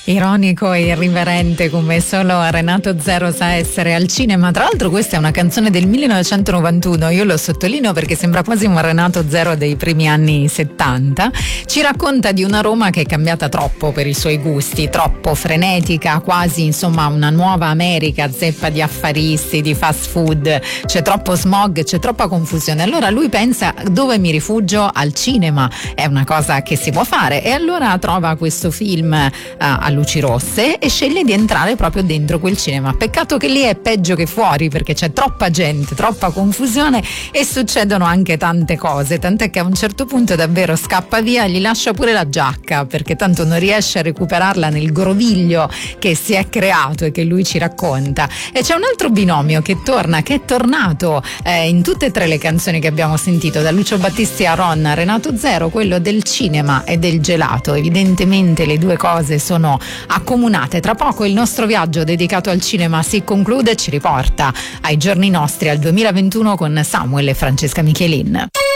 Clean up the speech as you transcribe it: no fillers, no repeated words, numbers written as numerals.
Ironico e irriverente come solo Renato Zero sa essere al cinema. Tra l'altro questa è una canzone del 1991, io lo sottolineo perché sembra quasi un Renato Zero dei primi anni 70. Ci racconta di una Roma che è cambiata troppo per i suoi gusti, troppo frenetica, quasi insomma una nuova America, zeppa di affaristi, di fast food, c'è troppo smog, c'è troppa confusione. Allora lui pensa: dove mi rifugio? Al cinema, è una cosa che si può fare, e allora trova questo film a luci rosse e sceglie di entrare proprio dentro quel cinema. Peccato che lì è peggio che fuori, perché c'è troppa gente, troppa confusione e succedono anche tante cose, tant'è che a un certo punto davvero scappa via, gli lascia pure la giacca perché tanto non riesce a recuperarla nel groviglio che si è creato e che lui ci racconta. E c'è un altro binomio che torna, che è tornato in tutte e tre le canzoni che abbiamo sentito, da Lucio Battisti a Ron a Renato Zero, quello del cinema e del gelato. Evidentemente le due cose sono accomunate. Tra poco il nostro viaggio dedicato al cinema si conclude e ci riporta ai giorni nostri, al 2021, con Samuel e Francesca Michelin.